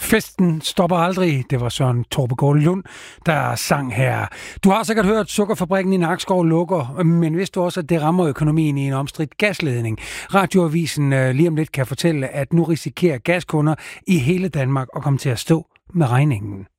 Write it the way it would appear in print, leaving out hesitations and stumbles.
Festen stopper aldrig. Det var Søren Torpegaard Lund, der sang her. Du har sikkert hørt, at sukkerfabrikken i Nakskov lukker, men vidste du også, at det rammer økonomien i en omstridt gasledning? Radioavisen lige om lidt kan fortælle, at nu risikerer gaskunder i hele Danmark at komme til at stå med regningen.